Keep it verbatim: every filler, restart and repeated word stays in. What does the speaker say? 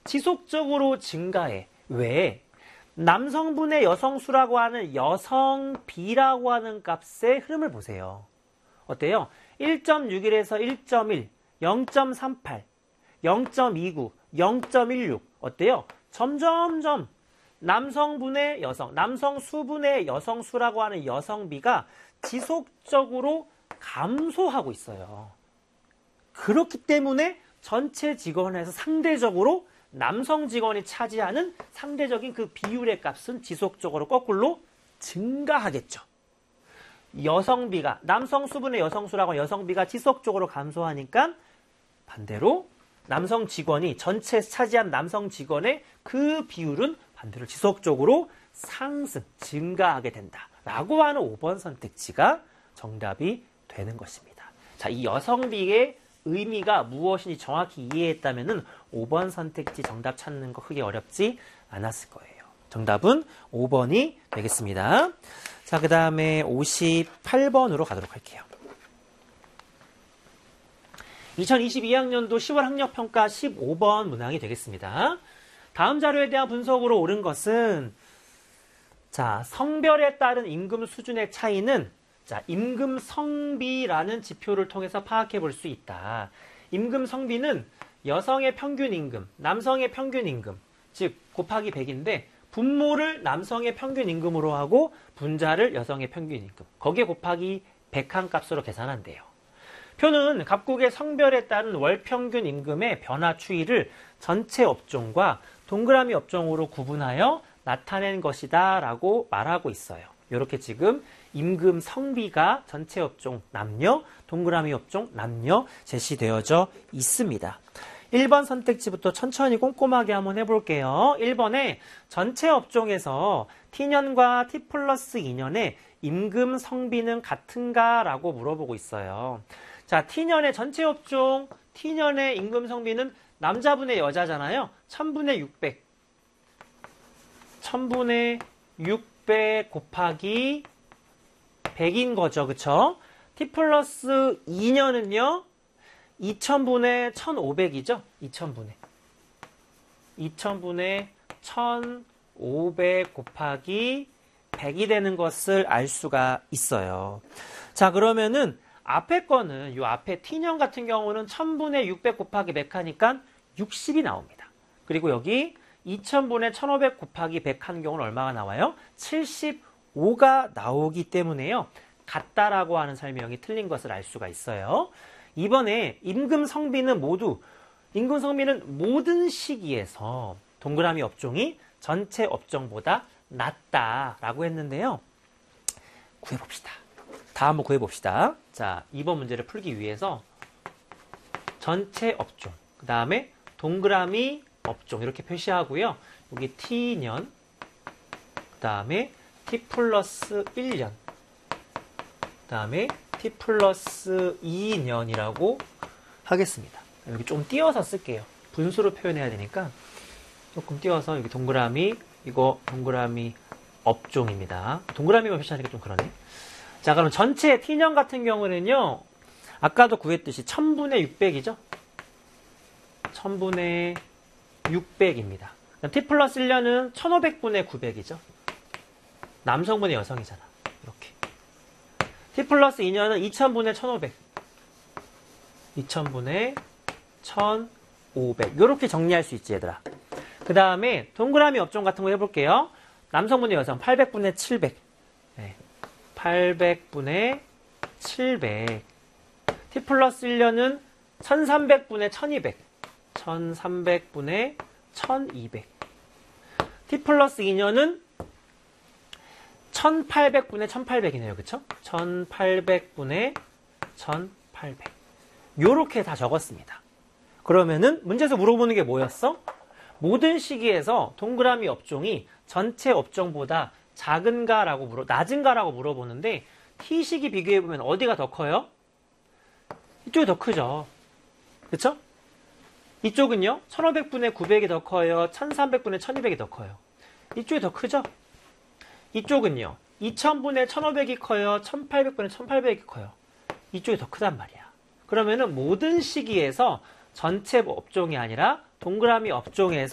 지속적으로 증가해. 왜? 남성분의 여성수라고 하는 여성비라고 하는 값의 흐름을 보세요. 어때요? 일 점 육일에서 일 점 일, 영 점 삼팔, 영 점 이구, 영 점 일육. 어때요? 점점점 남성분의 여성, 남성 수분의 여성수라고 하는 여성비가 지속적으로 감소하고 있어요. 그렇기 때문에 전체 직원에서 상대적으로 남성 직원이 차지하는 상대적인 그 비율의 값은 지속적으로 거꾸로 증가하겠죠. 여성비가, 남성 수분의 여성수라고 하는 여성비가 지속적으로 감소하니까 반대로 남성 직원이 전체 차지한 남성 직원의 그 비율은 반대로 지속적으로 상승, 증가하게 된다. 라고 하는 오 번 선택지가 정답이 되는 것입니다. 자, 이 여성비의 의미가 무엇인지 정확히 이해했다면 오 번 선택지 정답 찾는 거 크게 어렵지 않았을 거예요. 정답은 오 번이 되겠습니다. 자, 그 다음에 오십팔 번으로 가도록 할게요. 이천이십이 학년도 시월 학력평가 십오 번 문항이 되겠습니다. 다음 자료에 대한 분석으로 옳은 것은 자, 성별에 따른 임금 수준의 차이는 자, 임금 성비라는 지표를 통해서 파악해 볼 수 있다. 임금 성비는 여성의 평균 임금, 남성의 평균 임금, 즉 곱하기 백인데 분모를 남성의 평균 임금으로 하고 분자를 여성의 평균 임금, 거기에 곱하기 백한 값으로 계산한대요. 표는 각국의 성별에 따른 월평균 임금의 변화 추이를 전체 업종과 동그라미 업종으로 구분하여 나타낸 것이다 라고 말하고 있어요. 이렇게 지금 임금 성비가 전체 업종 남녀, 동그라미 업종 남녀 제시되어져 있습니다. 일 번 선택지부터 천천히 꼼꼼하게 한번 해볼게요. 일 번에 전체 업종에서 T년과 T 플러스 이 년의 임금 성비는 같은가 라고 물어보고 있어요. 자, T년의 전체 업종, T년의 임금 성비는 남자분의 여자잖아요. 천분의 육백. 천분의 육백 곱하기 백인 거죠. 그쵸? T 플러스 이 년은요. 이천분의 천오백이죠. 이천분의. 이천분의 천오백 곱하기 백이 되는 것을 알 수가 있어요. 자, 그러면은 앞에 거는 이 앞에 T년 같은 경우는 천분의 육백 곱하기 백 하니까 육십이 나옵니다. 그리고 여기 이천분의 천오백 곱하기 백 하는 경우는 얼마가 나와요? 칠십오가 나오기 때문에요. 같다라고 하는 설명이 틀린 것을 알 수가 있어요. 이번에 임금 성비는 모두, 임금 성비는 모든 시기에서 동그라미 업종이 전체 업종보다 낮다라고 했는데요. 구해봅시다. 다 한번 구해봅시다. 자, 이번 문제를 풀기 위해서 전체 업종, 그 다음에 동그라미 업종 이렇게 표시하고요. 여기 T년, 그 다음에 T 플러스 일 년, 그 다음에 T 플러스 이 년이라고 하겠습니다. 여기 좀 띄워서 쓸게요. 분수로 표현해야 되니까 조금 띄워서 여기 동그라미, 이거 동그라미 업종입니다. 동그라미만 표시하니까 좀 그러네. 자, 그럼 전체 T년 같은 경우는요. 아까도 구했듯이 천분의 육백이죠. 천분의 육백입니다. T 플러스 일 년은 천오백분의 구백이죠. 남성분의 여성이잖아. 이렇게. T 플러스 이 년은 이천분의 천오백. 이천분의 천오백. 이렇게 정리할 수 있지, 얘들아. 그 다음에 동그라미 업종 같은 거 해볼게요. 남성분의 여성 팔백분의 칠백. 네. 팔백분의 칠백. T 플러스 일 년은 천삼백분의 천이백. 천삼백분의 천이백. T 플러스 이 년은 천팔백분의 천팔백이네요. 그쵸? 천팔백분의 천팔백. 요렇게 다 적었습니다. 그러면은 문제에서 물어보는 게 뭐였어? 모든 시기에서 동그라미 업종이 전체 업종보다 작은가라고 물어, 낮은가라고 물어보는데 T시기 비교해보면 어디가 더 커요? 이쪽이 더 크죠. 그쵸? 이쪽은요, 천오백분의 구백이 더 커요. 천삼백분의 천이백이 더 커요. 이쪽이 더 크죠? 이쪽은요, 이천분의 천오백이 커요. 천팔백분의 천팔백이 커요. 이쪽이 더 크단 말이야. 그러면은 모든 시기에서 전체 업종이 아니라 동그라미 업종에서